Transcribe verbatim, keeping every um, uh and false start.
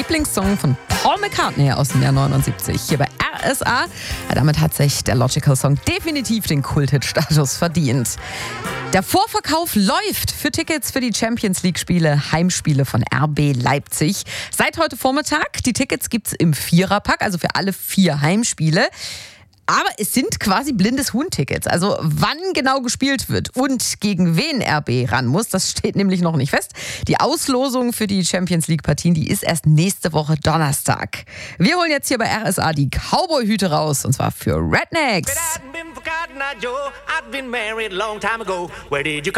Lieblingssong von Paul McCartney aus dem Jahr neunundsiebzig. Hier bei R S A. Ja, damit hat sich der Logical Song definitiv den Kulthit-Status verdient. Der Vorverkauf läuft für Tickets für die Champions League-Spiele, Heimspiele von R B Leipzig. Seit heute Vormittag. Die Tickets gibt's im Viererpack, also für alle vier Heimspiele. Aber es sind quasi blindes Huhn-Tickets. Also wann genau gespielt wird und gegen wen R B ran muss, das steht nämlich noch nicht fest. Die Auslosung für die Champions League-Partien, die ist erst nächste Woche Donnerstag. Wir holen jetzt hier bei R S A die Cowboy-Hüte raus, und zwar für Rednecks.